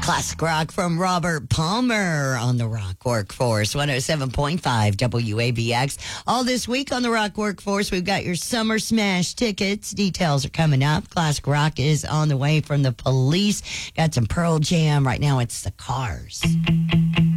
Classic rock from Robert Palmer on the Rock Workforce, 107.5 WABX. All this week on the Rock Workforce, we've got your Summer Smash tickets. Details are coming up. Classic rock is on the way from the Police. Got some Pearl Jam. Right now, it's the Cars.